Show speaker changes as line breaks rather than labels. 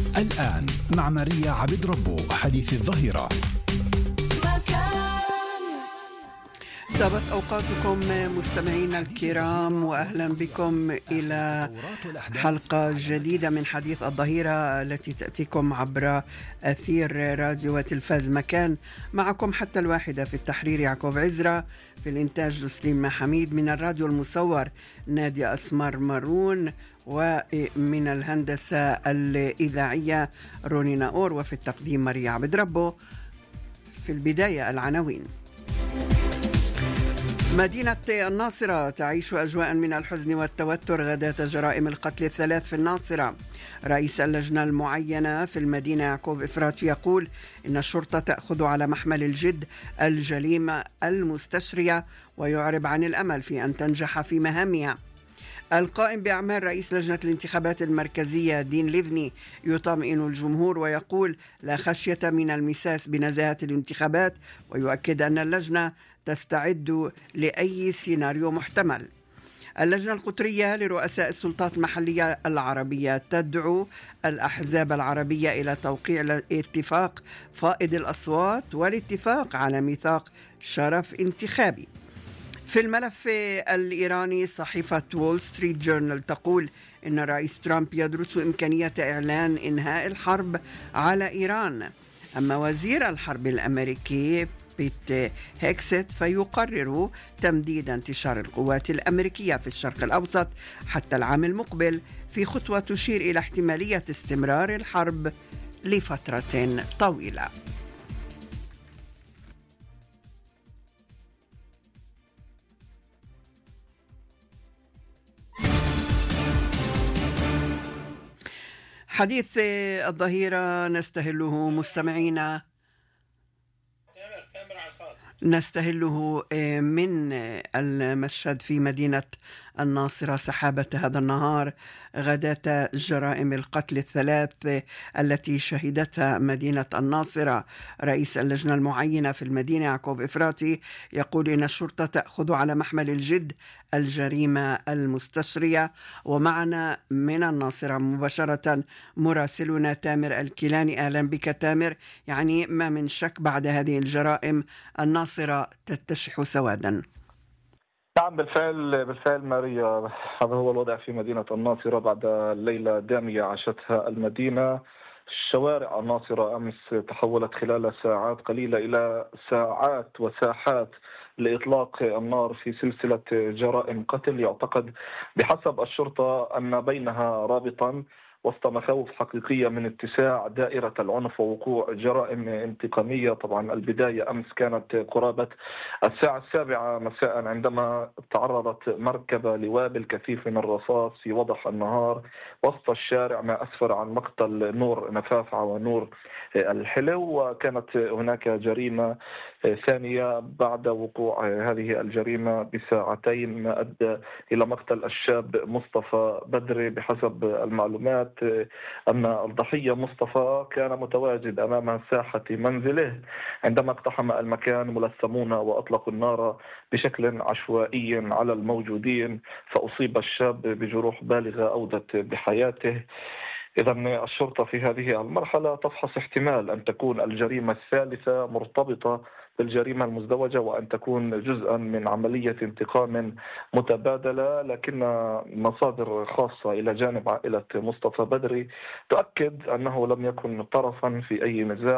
الآن مع ماريا عبد ربو حديث الظهيرة.
طابت أوقاتكم مستمعينا الكرام، وأهلا بكم إلى حلقة جديدة من حديث الظهيرة التي تأتيكم عبر أثير راديو وتلفاز مكان. معكم حتى الواحدة، في التحرير يعقوب عزرا، في الإنتاج لسليم حميد، من الراديو المصور نادية أسمر مارون، ومن الهندسة الإذاعية روني ناور، وفي التقديم ماريا عبد ربو. في البداية العناوين. مدينة الناصرة تعيش أجواء من الحزن والتوتر غداة جرائم القتل الثلاث في الناصرة. رئيس اللجنة المعينة في المدينة يعقوب إفراطي يقول إن الشرطة تأخذ على محمل الجد الجريمة المستشرية، ويعرب عن الأمل في أن تنجح في مهامها. القائم بأعمال رئيس لجنة الانتخابات المركزية دين ليفني يطمئن الجمهور ويقول لا خشية من المساس بنزاهة الانتخابات، ويؤكد أن اللجنة تستعد لأي سيناريو محتمل. اللجنة القطرية لرؤساء السلطات المحلية العربية تدعو الأحزاب العربية إلى توقيع اتفاق فائض الأصوات والاتفاق على ميثاق شرف انتخابي. في الملف الإيراني، صحيفة وول ستريت جورنال تقول إن الرئيس ترامب يدرس إمكانية إعلان إنهاء الحرب على إيران. أما وزير الحرب الأمريكي بيت هيكست فيقرر تمديد انتشار القوات الأمريكية في الشرق الأوسط حتى العام المقبل، في خطوة تشير إلى احتمالية استمرار الحرب لفترة طويلة. حديث الظهيرة نستهله مستمعينا، نستهله من المشهد في مدينة الناصرة. سحابة هذا النهار غداة جرائم القتل الثلاث التي شهدتها مدينة الناصرة. رئيس اللجنة المعينة في المدينة يعقوب إفراطي يقول إن الشرطة تأخذ على محمل الجد الجريمة المستشرية. ومعنا من الناصرة مباشرة مراسلنا تامر الكيلاني. أهلا بك تامر. يعني ما من شك بعد هذه الجرائم الناصرة تتشح سوادا.
نعم، بالفعل ماريا، هذا هو الوضع في مدينة الناصرة بعد ليلة دامية عاشتها المدينة. شوارع الناصرة أمس تحولت خلال ساعات قليلة إلى ساعات وساحات لإطلاق النار في سلسلة جرائم قتل يعتقد بحسب الشرطة أن بينها رابطا، وسط مخاوف حقيقية من اتساع دائرة العنف ووقوع جرائم انتقامية. طبعا البداية أمس كانت قرابة الساعة 7 مساء عندما تعرضت مركبة لوابل كثيف من الرصاص في وضح النهار وسط الشارع، ما أسفر عن مقتل نور نفافعة ونور الحلو. وكانت هناك جريمة ثانية بعد وقوع هذه الجريمة بساعتين ما أدى إلى مقتل الشاب مصطفى بدري. بحسب المعلومات أن الضحية مصطفى كان متواجد أمام ساحة منزله عندما اقتحم المكان ملثمون وأطلقوا النار بشكل عشوائي على الموجودين، فأصيب الشاب بجروح بالغة أودت بحياته. إذن الشرطة في هذه المرحلة تفحص احتمال أن تكون الجريمة الثالثة مرتبطة بالجريمة المزدوجة، وأن تكون جزءا من عملية انتقام متبادلة. لكن مصادر خاصة إلى جانب عائلة مصطفى بدري تؤكد أنه لم يكن طرفا في أي نزاع